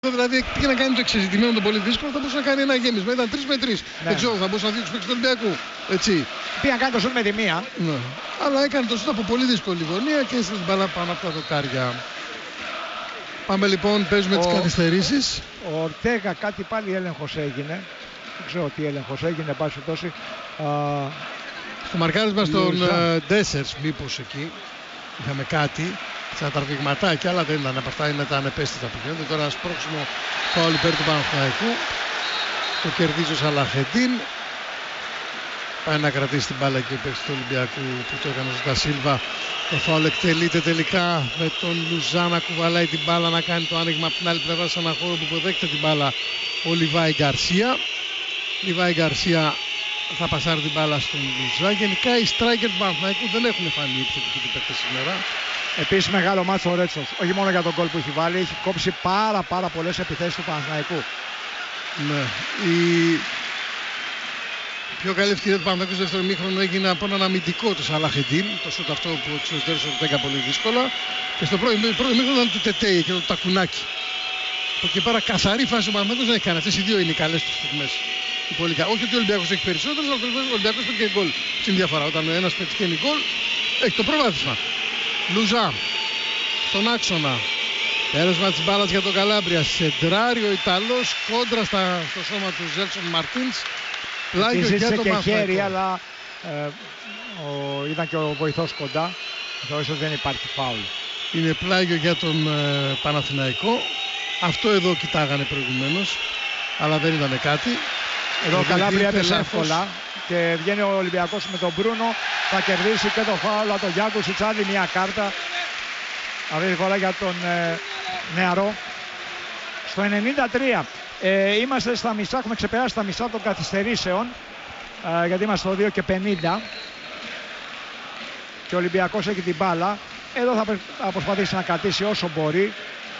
Δηλαδή πήγε να κάνει το εξεζητημένο το πολύ δύσκολο, θα μπορούσε να κάνει ένα γέμισμα. Ήταν 3 με 3. Δεν ξέρω, θα μπορούσε να δει του παίκτες του Ολυμπιακού. Έτσι. Πήγε να κάνει το σουτ με τη μία. Ναι. Αλλά έκανε το σουτ από πολύ δύσκολη γωνία και έστειλε την μπάλα πάνω από τα δοκάρια. Πάμε λοιπόν, παίζουμε τις καθυστερήσεις. Ο Ορτέγα κάτι πάλι έλεγχος έγινε. Δεν ξέρω τι έλεγχος έγινε, πάση τόση. Στο μαρκάρισμα στον Ντέσσερς, μήπως εκεί είχαμε κάτι. Σαν τα ρηγματάκια, αλλά δεν ήταν από αυτά, είναι τα ανεπαίσθητα που γίνονται. Τώρα ένα σπρώξιμο φάουλ υπέρ του Παναθηναϊκού. Το κερδίζει ο Σαλαχεντίν. Πάει να κρατήσει την μπάλα και ο παίκτης του Ολυμπιακού που το έκανε ο Ντασίλβα. Το φάουλ εκτελείται τελικά με τον Λουζά να κουβαλάει την μπάλα, να κάνει το άνοιγμα από την άλλη πλευρά σε ένα χώρο που υποδέχεται την μπάλα ο Λιβάη Γκαρσία. Λιβάη Γκαρσία θα πασάρει την μπάλα στον Λουζά. Γενικά οι striker του Παναθηναϊκού δεν έχουν φανεί επιθετικοί του παίκτες σήμερα. Επίσης μεγάλο μάτσο ο Ρέτσος, όχι μόνο για τον γκολ που έχει βάλει, έχει κόψει πάρα πολλές επιθέσεις του Παναθηναϊκού. Ναι, η πιο καλή ευκαιρία του Παναθηναϊκού στο δεύτερο ημίχρονο έγινε από έναν αμυντικό του Σαλαχεντίν, το σούτ αυτό που εξωτερήσε ο Ορτέγκα πολύ δύσκολα. Και στο πρώτο ημίχρονο ήταν του Τετέι και το Τακουνάκι. Από εκεί πέρα καθαρή φάση ο Παναθηναϊκός δεν έχει κάνει. Αυτές οι δύο είναι οι καλές του στιγμές. Όχι ότι ο Ολυμπιακός έχει περισσότερες, αλλά ο Ολυμπιακός παίρνει και γκολ. Στην διαφορά, όταν ένας πετυχαίνει γκολ, έχει το προβάδισμα. Λουζά στον άξονα. Πέρασμα της μπάλας για τον Καλάμπρια. Σεντράρει ο Ιταλός κόντρα στο σώμα του Ζέλσον Μαρτίνς. Πλάγιο για τον Παναθηναϊκό. Αλλά ήταν και ο βοηθός κοντά. Θεωρείς ότι δεν υπάρχει φάουλ. Είναι πλάγιο για τον Παναθηναϊκό. Αυτό εδώ κοιτάγανε προηγουμένως, αλλά δεν ήταν κάτι. Εδώ ο Καλάμπρια έπεσε εύκολα και βγαίνει ο Ολυμπιακός με τον Μπρούνο. Θα κερδίσει και το φάουλ από τον Γιάνκο Σιτσάνη, μια κάρτα. Αυτή τη φορά για τον νεαρό. Στο 93 είμαστε στα μισά, έχουμε ξεπεράσει τα μισά των καθυστερήσεων, γιατί είμαστε στο 2:50 και ο Ολυμπιακός έχει την μπάλα. Εδώ θα προσπαθήσει να κρατήσει όσο μπορεί.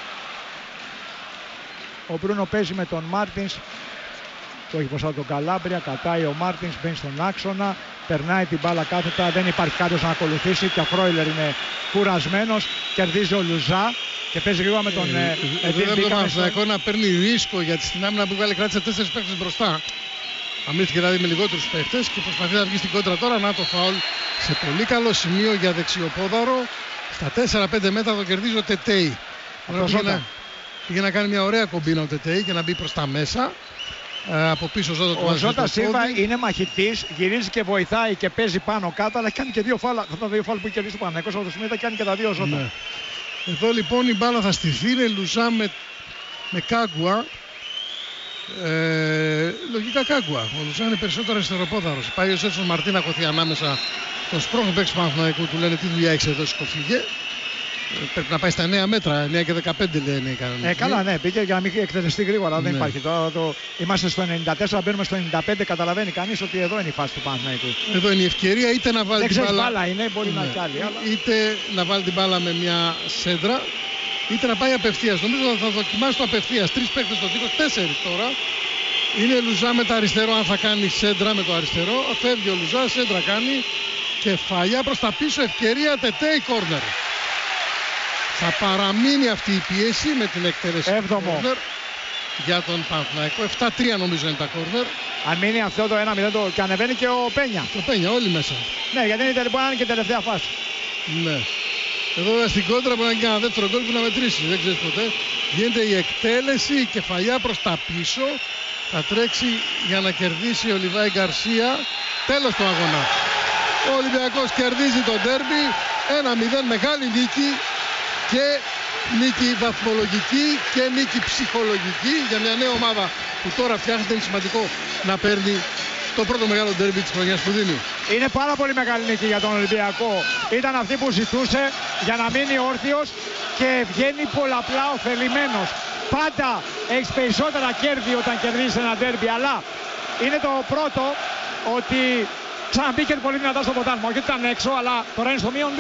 Ο Μπρούνο παίζει με τον Μάρτινς. Το έχει μπροστά τον Καλάμπρια, κατάει ο Μάρτινς, μπαίνει στον άξονα, περνάει την μπάλα κάθετα, δεν υπάρχει κάποιος να ακολουθήσει και ο Φρόιλερ είναι κουρασμένος, κερδίζει ο Λουζά και παίζει γρήγορα με τον Εδώ το Παναθηναϊκό να παίρνει ρίσκο, γιατί στην άμυνα που βγάλει κράτησε 4 παίκτες μπροστά. Αμήνθηκε δηλαδή με λιγότερους παίκτες και προσπαθεί να βγει στην κόντρα τώρα. Να το φάουλ σε πολύ καλό σημείο για δεξιοπόδαρο. Στα 4-5 μέτρα το κερδίζει ο Τετέι. Πήγε να κάνει μια ωραία κομπίνα ο Τετέι και να μπει προς τα μέσα. Από πίσω ο Ζώτα Σίλβα είναι μαχητής, γυρίζει και βοηθάει και παίζει πάνω κάτω, αλλά κάνει και δύο φάουλ. Αυτά τα δύο φάουλ που κερδίσει το Παναθηναϊκός από το σημείο θα κάνει και τα δύο Ζώτα. Ναι. Εδώ λοιπόν η μπάλα θα στηθεί, είναι Λουζά με Κάγκουα. Λογικά Κάγκουα. Ο Λουζά είναι περισσότερο αριστεροπόδαρος. Πάει ο Ζέλσον Μαρτίν να κοθεί ανάμεσα στον σπρώχνο παίκτης του Παναθηναϊκού, του λένε τι δουλειά έχεις εδώ, σκοφύγε. Πρέπει να πάει στα 9 μέτρα, 9 και 15 λένε οι κανονικοί. Καλά, ναι, πήγε για να μην εκτελεστεί γρήγορα. Ναι. Δεν υπάρχει. Είμαστε στο 94, μπαίνουμε στο 95. Καταλαβαίνει κανείς ότι εδώ είναι η φάση του Παναθηναϊκού. Εδώ είναι η ευκαιρία, είτε να βάλει την μπάλα. Μπάλα είναι, μπορεί να κι άλλη. Αλλά... Είτε να βάλει την μπάλα με μια σέντρα, είτε να πάει απευθείας. Νομίζω ότι θα δοκιμάσει το απευθείας. 3 παίκτες στο τείχος, 4 τώρα. Είναι Λουζά με το αριστερό, αν θα κάνει σέντρα με το αριστερό. Φεύγει ο Λουζά, σέντρα κάνει. Κεφαλιά προς τα πίσω, ευκαιρία, Τετέι, κόρνερ. Θα παραμείνει αυτή η πίεση με την εκτέλεση του κόρνερ για τον Παναθηναϊκό. 7-3 νομίζω είναι τα κόρνερ. Αν μείνει αυτό το 1-0 και ανεβαίνει και ο Πένια. Το Πένια, όλοι μέσα. Ναι, γιατί είναι λοιπόν και τελευταία φάση. Ναι. Εδώ στην κόντρα μπορεί να γίνει ένα δεύτερο γκολ που να μετρήσει. Δεν ξέρεις ποτέ. Γίνεται η εκτέλεση, η κεφαλιά προς τα πίσω. Θα τρέξει για να κερδίσει ο Λιβάη Γκαρσία. Τέλος του αγώνα. Ο Ολυμπιακός κερδίζει το ντέρμπι. 1-0, μεγάλη νίκη. Και νίκη βαθμολογική και νίκη ψυχολογική για μια νέα ομάδα που τώρα φτιάχνεται. Είναι σημαντικό να παίρνει το πρώτο μεγάλο ντέρμπι της χρονιάς που δίνει. Είναι πάρα πολύ μεγάλη νίκη για τον Ολυμπιακό. Ήταν αυτή που ζητούσε για να μείνει όρθιος και βγαίνει πολλαπλά ωφελημένος. Πάντα έχεις περισσότερα κέρδη όταν κερδίζεις ένα ντέρμπι, αλλά είναι το πρώτο ότι ξαναμπήκε πολύ δυνατά στο ποτάσμα. Όχι ότι ήταν έξω, αλλά τώρα είναι στο -2.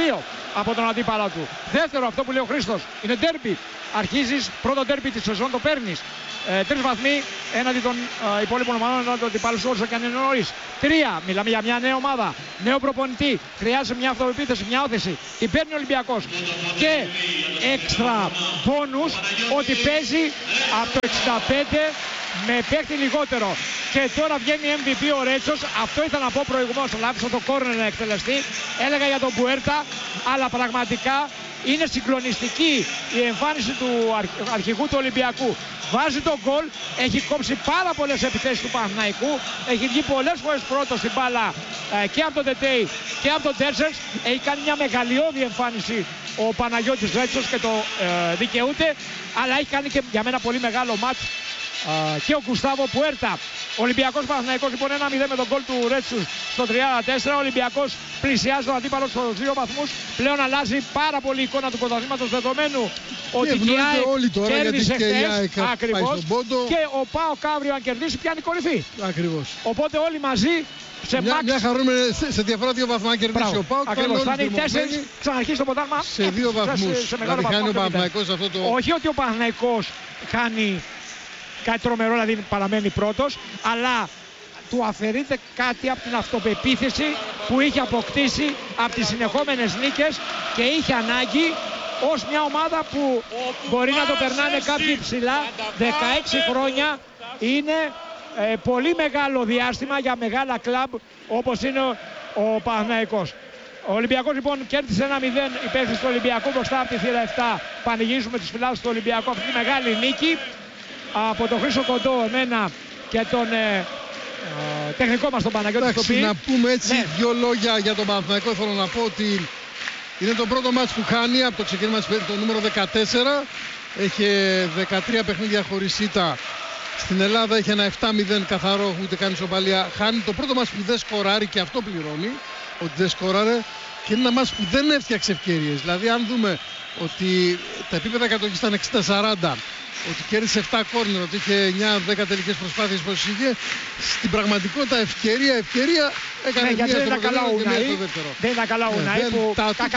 από τον αντίπαλο του. Δεύτερο, αυτό που λέει ο Χρήστος, είναι ντέρμπι. Αρχίζεις, πρώτο ντέρμπι της σεζόν το παίρνεις. 3 βαθμοί έναντι των υπόλοιπων ομάδων, έναντι των αντιπάλων σου, όσο και αν είναι νωρίς. 3, μιλάμε για μια νέα ομάδα, νέο προπονητή. Χρειάζεται μια αυτοεπίθεση, μια όθηση. Την παίρνει ο Ολυμπιακός. Και έξτρα μπόνους ότι παίζει από το 65 με παίχτη λιγότερο. Και τώρα βγαίνει MVP ο Ρέτσος. Αυτό ήθελα να πω προηγουμένως. Λάψω το κόρνερ να εκτελεστεί. Έλεγα για τον Μπουέρτα, αλλά πραγματικά είναι συγκλονιστική η εμφάνιση του αρχηγού του Ολυμπιακού. Βάζει τον γκολ, έχει κόψει πάρα πολλές επιθέσεις του Παναθηναϊκού, έχει βγει πολλές φορές πρώτος στην μπάλα και από τον Τετέι και από τον Τέρσερς. Έχει κάνει μια μεγαλειώδη εμφάνιση ο Παναγιώτης Ρέτσος και το δικαιούται, αλλά έχει κάνει και για μένα πολύ μεγάλο μάτς και ο Γκουστάβο Πουέρτα. Ολυμπιακός Παναθηναϊκός λοιπόν 1-0 με τον γκολ του Ρέτσου στο 34. Ο Ολυμπιακός πλησιάζει τον αντίπαλο στους 2 βαθμούς. Πλέον αλλάζει πάρα πολύ η εικόνα του πρωταθλήματος, δεδομένου ότι η ΑΕΚ κέρδισε χθες. Ακριβώς. Και ο ΠΑΟΚ αύριο αν κερδίσει πιάνει κορυφή. Ακριβώς. Οπότε όλοι μαζί σε μια χαρούμε σε διαφορά 2 βαθμά κερδίσει ο ΠΑΟΚ. Ακριβώς. Θα είναι οι 4, ξαναρχίσει το ποτάγμα σε 2 βαθμούς. Δηλαδή χάνει ο Παναθηναϊκός αυτό το... Όχι ότι ο Παναθηναϊκός χάνει κάτι τρομερό, δηλαδή παραμένει πρώτος, αλλά του αφαιρείται κάτι από την αυτοπεποίθηση που είχε αποκτήσει από τις συνεχόμενες νίκες και είχε ανάγκη ως μια ομάδα που μπορεί να το περνάνε κάποιοι ψηλά. 16 χρόνια είναι πολύ μεγάλο διάστημα για μεγάλα κλαμπ όπως είναι ο Παναθηναϊκός. Ο Ολυμπιακός λοιπόν κέρδισε 1-0 η παίκτης του Ολυμπιακού μπροστά από τη θύρα 7. Πανηγυρίζουμε τους φιλάθλους του Ολυμπιακού αυτή τη μεγάλη νίκη. Από τον Χρήστο Κοντό, εμένα και τον τεχνικό μας τον Παναγιώτη Σκοπή. Να πούμε έτσι δύο λόγια για τον Παναθηναϊκό. Θέλω να πω ότι είναι το πρώτο μάτς που χάνει από το ξεκίνημα της το νούμερο 14. Έχει 13 παιχνίδια χωρίς ήττα. Στην Ελλάδα έχει ένα 7-0 καθαρό, ούτε καν ισοπαλία. Χάνει το πρώτο μάτς που δεν σκοράρει και αυτό πληρώνει, ότι δεν σκοράρε. Και είναι ένα μάτς που δεν έφτιαξε ευκαιρίες. Δηλαδή αν δούμε ότι τα επίπεδα κατοχής ήταν 60-40, ότι κέρδισε 7 κόρνερ, ότι είχε 9-10 τελικές προσπάθειες πως είχε, στην πραγματικότητα ευκαιρία έκανε μία στο πρωτοβουλίο και μία στο δεύτερο. Δεν ήταν καλά ο Ουνάη που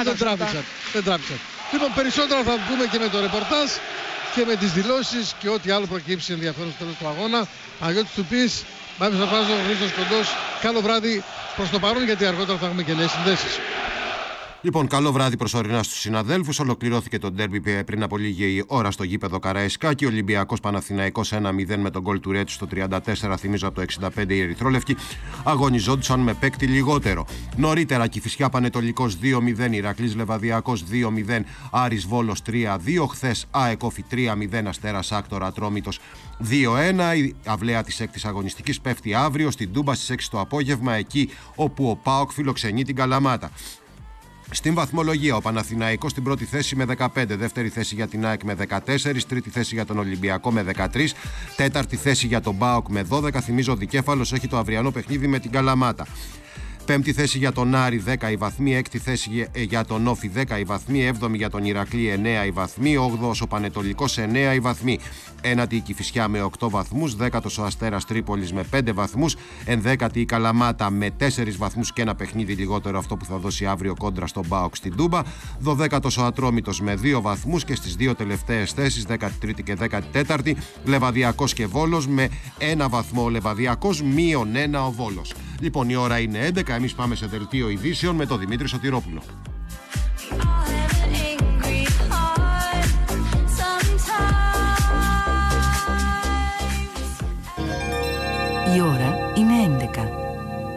δεν τράβηξαν. Λοιπόν, περισσότερα θα πούμε και με το ρεπορτάζ και με τις δηλώσεις και ό,τι άλλο προκύψει ενδιαφέρον στο τέλος του αγώνα. Παναγιώτης Τουπής, Μάμπης Αρπάζο, Χρήστος Κοντός. Καλό βράδυ προς το παρόν, γιατί αργότερα θα έχουμε και νέες συνδέσεις. Λοιπόν, καλό βράδυ προσωρινά στους συναδέλφους. Ολοκληρώθηκε το ντέρμπι πριν από λίγη ώρα στο γήπεδο Καραϊσκάκη. Ολυμπιακός Παναθηναϊκός 1-0 με τον γκολ του Ρέτσου στο 34. Θυμίζω από το 65 οι ερυθρόλευκοι αγωνιζόντουσαν με παίκτη λιγότερο. Νωρίτερα Κηφισιά Πανετολικός 2-0, Ηρακλής Λεβαδιακός 2-0, Άρης Βόλος 3-2. Χθες ΑΕΚ Όφη 3-0, Αστέρας Άκτορα Ατρόμητος 2-1. Η αυλαία της 6ης αγωνιστικής πέφτει αύριο στην Τούμπα στις 6 το απόγευμα, εκεί όπου ο ΠΑΟΚ φιλοξενεί την Καλαμάτα. Στην βαθμολογία, ο Παναθηναϊκός στην πρώτη θέση με 15, δεύτερη θέση για την ΑΕΚ με 14, τρίτη θέση για τον Ολυμπιακό με 13, τέταρτη θέση για τον ΠΑΟΚ με 12. Θυμίζω ο Δικέφαλος έχει το αυριανό παιχνίδι με την Καλαμάτα. Πέμπτη θέση για τον Άρη 10 οι βαθμοί, έκτη θέση για τον Όφη 10 οι βαθμοί, έβδομη για τον Ηρακλή 9 οι βαθμοί, 8ος ο Πανετολικός 9 οι βαθμοί. Ένατη η Κηφισιά με 8 βαθμούς, 10ος ο Αστέρας Τρίπολης με 5 βαθμούς, 11η η Καλαμάτα με 4 βαθμούς και ένα παιχνίδι λιγότερο, αυτό που θα δώσει αύριο κόντρα στον ΠΑΟΚ στην Τούμπα, 12ος ο Ατρόμητος με 2 βαθμούς και στις δύο τελευταίες θέσεις, 13η και 14η, Λεβαδιακός και Βόλος με 1 βαθμό ο Λεβαδιακός, -1 ο Βόλος. Λοιπόν, η ώρα είναι 11, εμείς πάμε σε δελτίο ειδήσεων με τον Δημήτρη Σωτηρόπουλο.